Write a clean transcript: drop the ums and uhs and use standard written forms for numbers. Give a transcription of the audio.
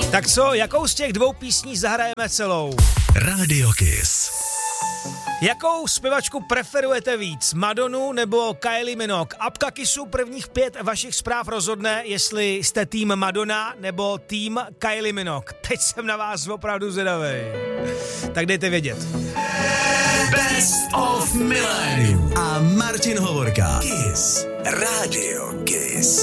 Tak co, jakou z těch dvou písní zahrajeme celou? Radio Kiss. Jakou zpěvačku preferujete víc, Madonu nebo Kylie Minogue? Apka Kissu prvních 5 vašich zpráv rozhodne, jestli jste tým Madonna nebo tým Kylie Minogue. Teď jsem na vás opravdu zvědavý. Tak dejte vědět. Best of Millennium a Martin Hovorka. Kiss. Radio Kiss.